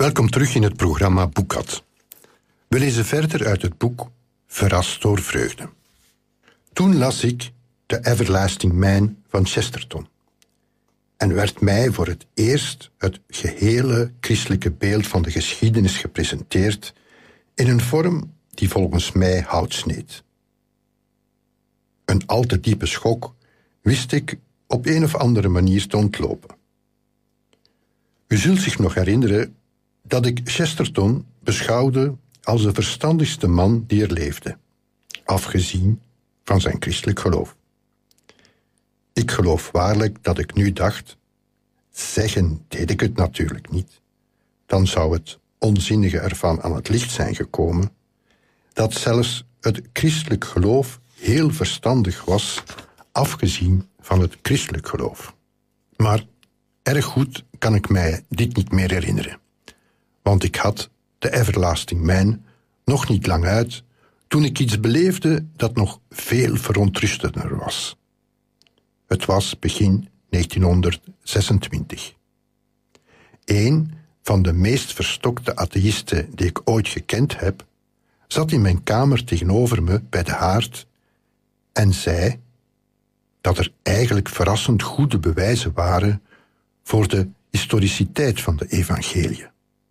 Welkom terug in het programma Boekad. We lezen verder uit het boek Verrast door vreugde. Toen las ik The Everlasting Man van Chesterton en werd mij voor het eerst het gehele christelijke beeld van de geschiedenis gepresenteerd in een vorm die volgens mij hout sneed. Een al te diepe schok wist ik op een of andere manier te ontlopen. U zult zich nog herinneren dat ik Chesterton beschouwde als de verstandigste man die er leefde, afgezien van zijn christelijk geloof. Ik geloof waarlijk dat ik nu dacht, zeggen deed ik het natuurlijk niet, dan zou het onzinnige ervan aan het licht zijn gekomen, dat zelfs het christelijk geloof heel verstandig was, afgezien van het christelijk geloof. Maar erg goed kan ik mij dit niet meer herinneren, want ik had de Everlasting Man nog niet lang uit toen ik iets beleefde dat nog veel verontrustender was. Het was begin 1926. Een van de meest verstokte atheïsten die ik ooit gekend heb, zat in mijn kamer tegenover me bij de haard en zei dat er eigenlijk verrassend goede bewijzen waren voor de historiciteit van de evangeliën.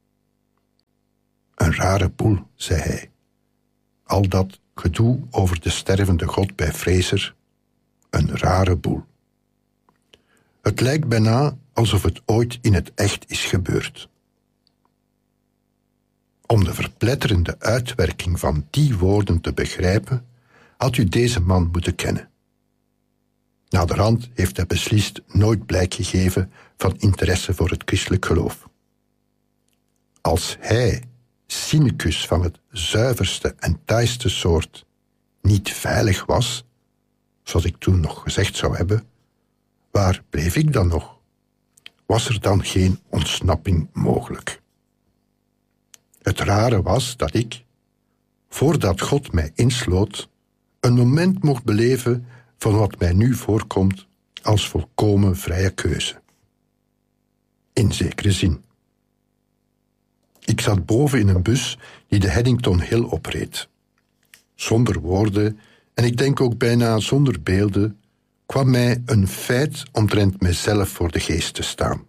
Een rare boel, zei hij. Al dat gedoe over de stervende God bij Fraser, een rare boel. Het lijkt bijna alsof het ooit in het echt is gebeurd. Om de verpletterende uitwerking van die woorden te begrijpen, had u deze man moeten kennen. Naderhand heeft hij beslist nooit blijk gegeven van interesse voor het christelijk geloof. Als hij, cynicus van het zuiverste en taaiste soort, niet veilig was, zoals ik toen nog gezegd zou hebben, waar bleef ik dan nog? Was er dan geen ontsnapping mogelijk? Het rare was dat ik, voordat God mij insloot, een moment mocht beleven van wat mij nu voorkomt als volkomen vrije keuze. In zekere zin. Ik zat boven in een bus die de Haddington Hill opreed. Zonder woorden, en ik denk ook bijna zonder beelden, kwam mij een feit omtrent mezelf voor de geest te staan.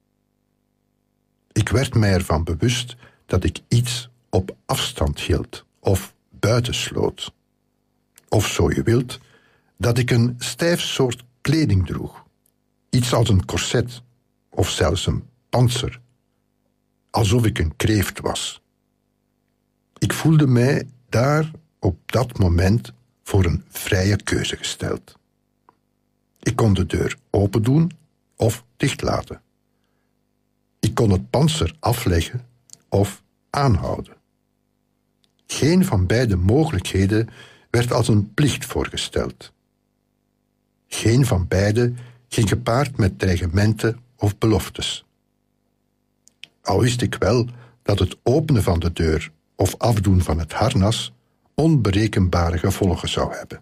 Ik werd mij ervan bewust dat ik iets op afstand hield of buitensloot. Of zo je wilt, dat ik een stijf soort kleding droeg. Iets als een corset of zelfs een pantser. Alsof ik een kreeft was. Ik voelde mij daar op dat moment voor een vrije keuze gesteld. Ik kon de deur open doen of dicht laten. Ik kon het pantser afleggen of aanhouden. Geen van beide mogelijkheden werd als een plicht voorgesteld. Geen van beide ging gepaard met dreigementen of beloftes. Al wist ik wel dat het openen van de deur of afdoen van het harnas onberekenbare gevolgen zou hebben.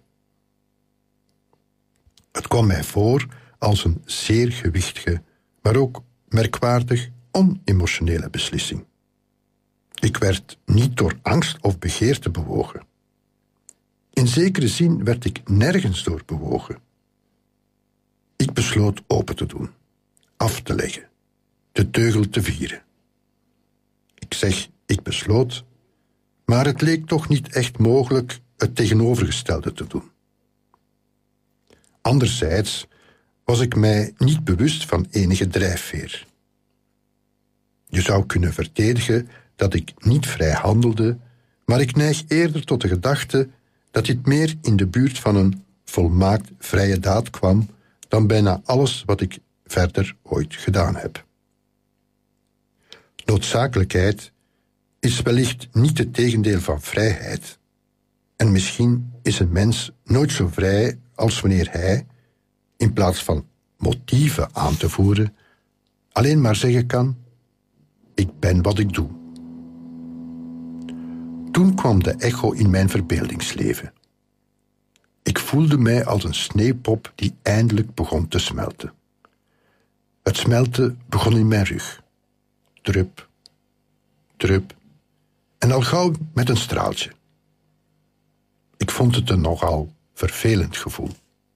Het kwam mij voor als een zeer gewichtige, maar ook merkwaardig onemotionele beslissing. Ik werd niet door angst of begeerte bewogen. In zekere zin werd ik nergens door bewogen. Ik besloot open te doen, af te leggen, de teugel te vieren. Ik zeg, ik besloot, maar het leek toch niet echt mogelijk het tegenovergestelde te doen. Anderzijds was ik mij niet bewust van enige drijfveer. Je zou kunnen verdedigen dat ik niet vrij handelde, maar ik neig eerder tot de gedachte dat dit meer in de buurt van een volmaakt vrije daad kwam dan bijna alles wat ik verder ooit gedaan heb. Noodzakelijkheid is wellicht niet het tegendeel van vrijheid. En misschien is een mens nooit zo vrij als wanneer hij, in plaats van motieven aan te voeren, alleen maar zeggen kan: ik ben wat ik doe. Toen kwam de echo in mijn verbeeldingsleven. Ik voelde mij als een sneeuwpop die eindelijk begon te smelten. Het smelten begon in mijn rug. Drup, drup en al gauw met een straaltje. Ik vond het een nogal vervelend gevoel.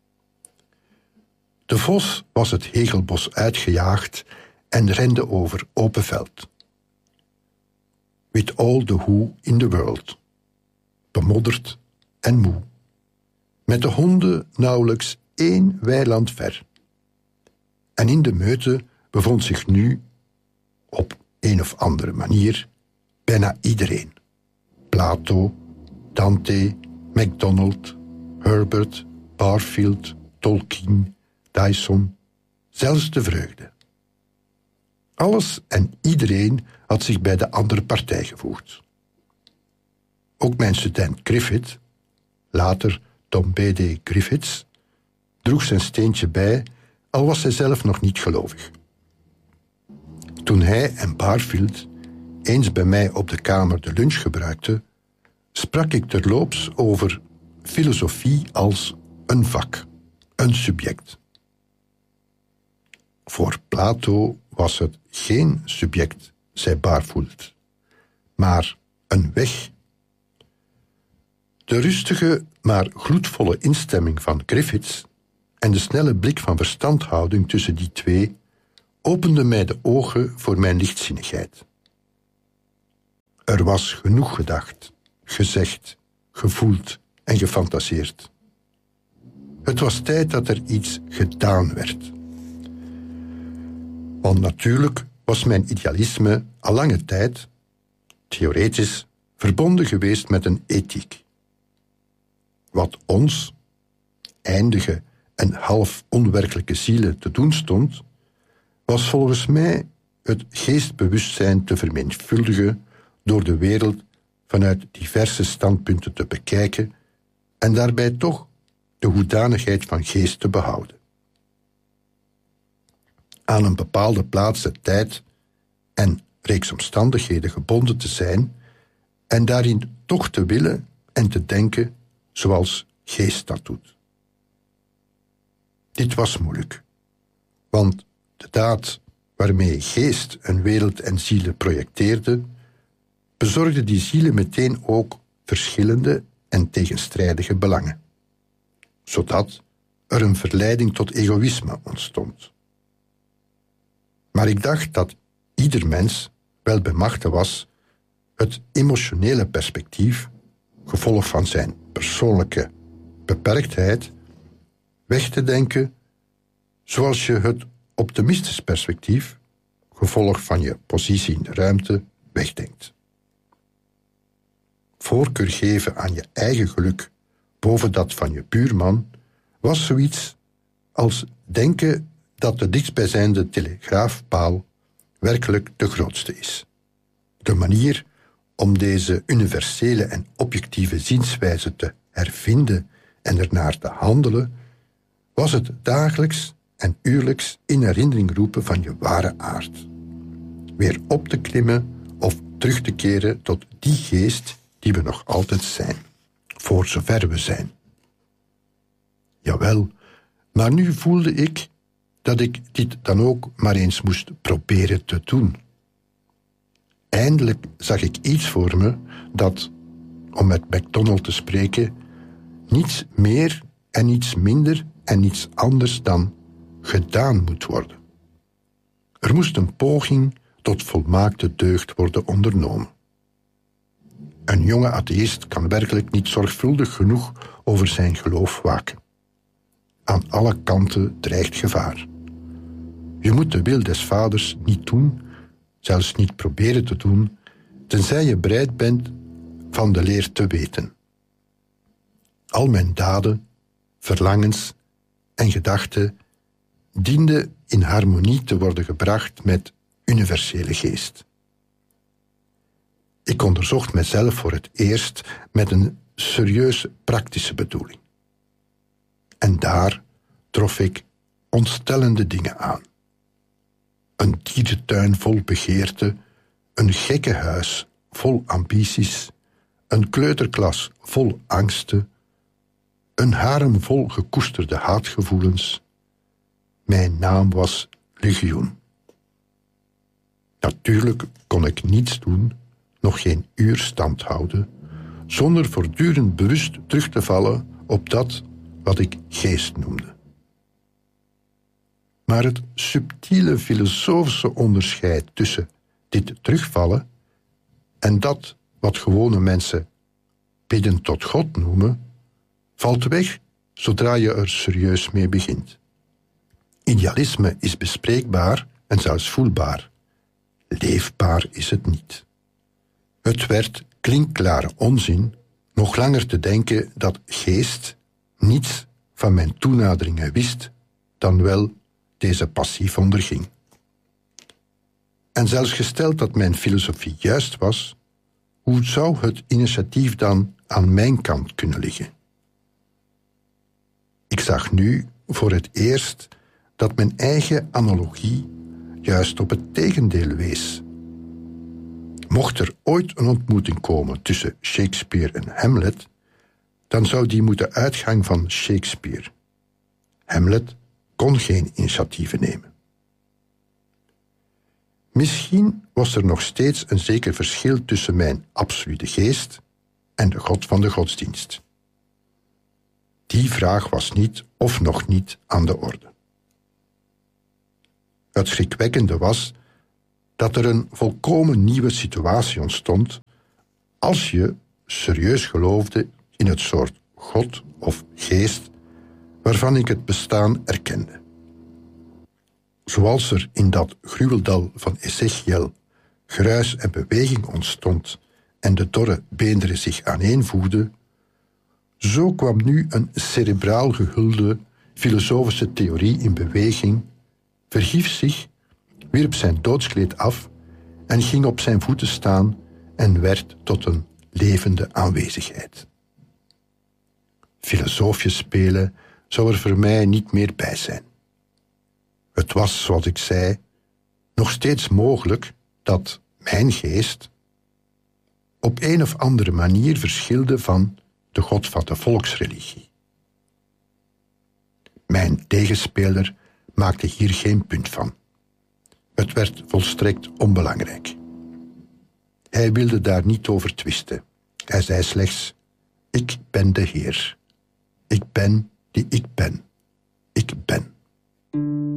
De vos was het hegelbos uitgejaagd en rende over open veld. With all the who in the world. Bemodderd en moe. Met de honden nauwelijks 1 weiland ver. En in de meute bevond zich nu, op een of andere manier, bijna iedereen. Plato, Dante, MacDonald, Herbert, Barfield, Tolkien, Dyson, zelfs de vreugde. Alles en iedereen had zich bij de andere partij gevoegd. Ook mijn student Griffith, later Tom B.D. Griffiths, droeg zijn steentje bij, al was hij zelf nog niet gelovig. Toen hij en Barfield eens bij mij op de kamer de lunch gebruikten, sprak ik terloops over filosofie als een vak, een subject. Voor Plato was het geen subject, zei Barfield, maar een weg. De rustige, maar gloedvolle instemming van Griffiths en de snelle blik van verstandhouding tussen die twee opende mij de ogen voor mijn lichtzinnigheid. Er was genoeg gedacht, gezegd, gevoeld en gefantaseerd. Het was tijd dat er iets gedaan werd. Want natuurlijk was mijn idealisme al lange tijd, theoretisch, verbonden geweest met een ethiek. Wat ons, eindige en half onwerkelijke zielen te doen stond, was volgens mij het geestbewustzijn te vermenigvuldigen door de wereld vanuit diverse standpunten te bekijken en daarbij toch de hoedanigheid van geest te behouden. Aan een bepaalde plaats en tijd en reeks omstandigheden gebonden te zijn en daarin toch te willen en te denken zoals geest dat doet. Dit was moeilijk, want de daad waarmee geest een wereld en zielen projecteerde, bezorgde die zielen meteen ook verschillende en tegenstrijdige belangen, zodat er een verleiding tot egoïsme ontstond. Maar ik dacht dat ieder mens wel bemachtigd was het emotionele perspectief, gevolg van zijn persoonlijke beperktheid, weg te denken zoals je het optimistisch perspectief, gevolg van je positie in de ruimte, wegdenkt. Voorkeur geven aan je eigen geluk boven dat van je buurman was zoiets als denken dat de dichtstbijzijnde telegraafpaal werkelijk de grootste is. De manier om deze universele en objectieve zienswijze te hervinden en ernaar te handelen, was het dagelijks en uurlijks in herinnering roepen van je ware aard. Weer op te klimmen of terug te keren tot die geest die we nog altijd zijn, voor zover we zijn. Jawel, maar nu voelde ik dat ik dit dan ook maar eens moest proberen te doen. Eindelijk zag ik iets voor me dat, om met MacDonald te spreken, niets meer en niets minder en niets anders dan gedaan moet worden. Er moest een poging tot volmaakte deugd worden ondernomen. Een jonge atheïst kan werkelijk niet zorgvuldig genoeg over zijn geloof waken. Aan alle kanten dreigt gevaar. Je moet de wil des vaders niet doen, zelfs niet proberen te doen, tenzij je bereid bent van de leer te weten. Al mijn daden, verlangens en gedachten dienden in harmonie te worden gebracht met universele geest. Ik onderzocht mezelf voor het eerst met een serieuze praktische bedoeling. En daar trof ik ontstellende dingen aan. Een dierentuin vol begeerte, een gekkenhuis vol ambities, een kleuterklas vol angsten, een harem vol gekoesterde haatgevoelens. Mijn naam was Legioen. Natuurlijk kon ik niets doen nog geen uur stand houden, zonder voortdurend bewust terug te vallen op dat wat ik geest noemde. Maar het subtiele filosofische onderscheid tussen dit terugvallen en dat wat gewone mensen bidden tot God noemen, valt weg zodra je er serieus mee begint. Idealisme is bespreekbaar en zelfs voelbaar. Leefbaar is het niet. Het werd klinkklare onzin nog langer te denken dat geest niets van mijn toenaderingen wist dan wel deze passief onderging. En zelfs gesteld dat mijn filosofie juist was, hoe zou het initiatief dan aan mijn kant kunnen liggen? Ik zag nu voor het eerst dat mijn eigen analogie juist op het tegendeel wees. Mocht er ooit een ontmoeting komen tussen Shakespeare en Hamlet, dan zou die moeten uitgaan van Shakespeare. Hamlet kon geen initiatieven nemen. Misschien was er nog steeds een zeker verschil tussen mijn absolute geest en de God van de godsdienst. Die vraag was niet of nog niet aan de orde. Het schrikwekkende was dat er een volkomen nieuwe situatie ontstond als je serieus geloofde in het soort God of geest waarvan ik het bestaan erkende. Zoals er in dat gruweldal van Ezechiel geruis en beweging ontstond en de dorre beenderen zich aaneenvoegden, zo kwam nu een cerebraal gehulde filosofische theorie in beweging, verhief zich, wierp zijn doodskleed af en ging op zijn voeten staan en werd tot een levende aanwezigheid. Filosofisch spelen zou er voor mij niet meer bij zijn. Het was, zoals ik zei, nog steeds mogelijk dat mijn geest op een of andere manier verschilde van de God van de volksreligie. Mijn tegenspeler maakte hier geen punt van. Het werd volstrekt onbelangrijk. Hij wilde daar niet over twisten. Hij zei slechts: ik ben de Heer. Ik ben die ik ben. Ik ben.